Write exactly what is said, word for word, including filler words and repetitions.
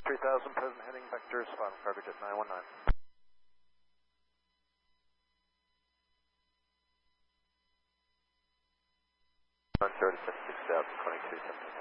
three thousand, present heading vectors, final cargo jet nine one nine. one thirty-six, six thousand, twenty-two, seventeen.